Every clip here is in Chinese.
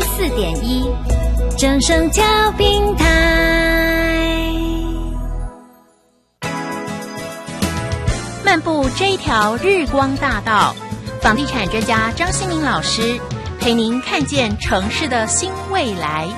104.1正声调频台。漫步这一条日光大道，房地产专家张新民老师陪您看见城市的新未来。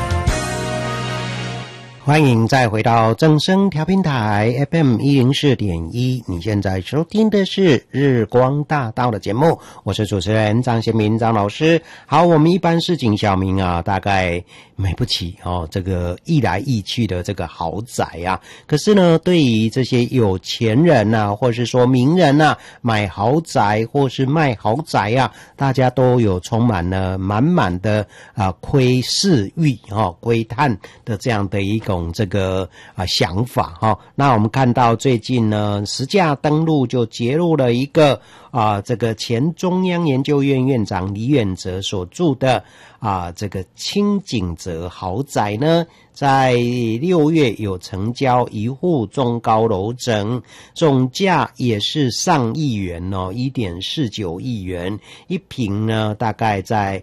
欢迎再回到正声调频台 FM 104.1，你现在收听的是日光大道的节目，我是主持人张贤民张老师。好，我们一般市井小民啊，大概买不起这个一来一去的这个豪宅啊，可是呢，对于这些有钱人啊，或是说名人啊，买豪宅或是卖豪宅啊，大家都有充满了满满的窥视欲窥探的这样的一种这个想法那我们看到最近呢，实价登录就揭露了一个这个前中央研究院院长李远哲所住的这个清景泽豪宅呢，在6月有成交一户中高楼层，总价也是上亿元1.49亿元，一坪呢大概在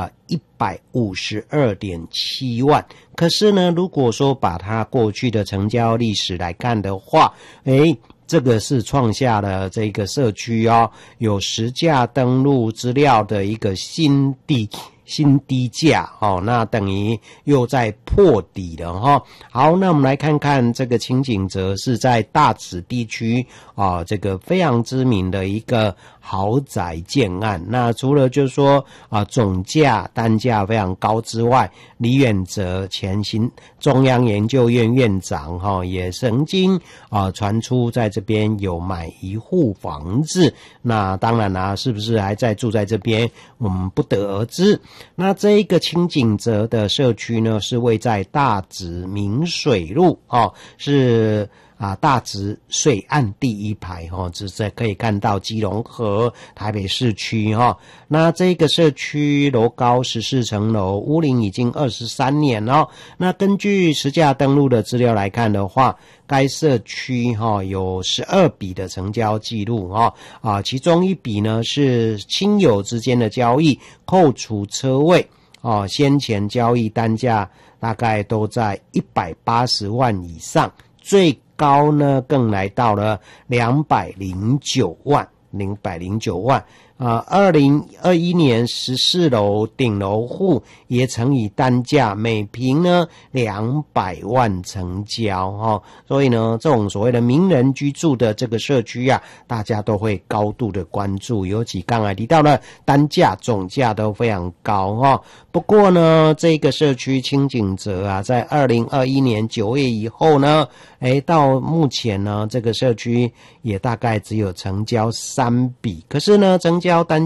152.7万。可是呢，如果说把它过去的成交历史来看的话，这个是创下了这个社区有实价登录资料的一个新低价那等于又在破底了好，那我们来看看这个清景泽是在大直地区这个非常知名的一个豪宅建案。那除了就是说总价单价非常高之外，李远哲前中央研究院院长也曾经传出在这边有买一户房子。那当然啦，是不是还在住在这边，我们不得而知。那这一个清景泽的社区呢，是位在大直明水路是大直水岸第一排这可以看到基隆河台北市区那这个社区楼高14层楼，屋龄已经23年那根据实价登录的资料来看的话，该社区有12笔的成交记录其中一笔呢是亲友之间的交易，扣除车位先前交易单价大概都在180万以上，最高呢更来到了209万。2021年14楼顶楼户也曾以单价每坪呢200万成交所以呢，这种所谓的名人居住的这个社区大家都会高度的关注，尤其刚才提到了单价总价都非常高不过呢，这个社区清景泽在2021年9月以后呢，到目前呢，这个社区也大概只有成交3笔，可是呢，成交单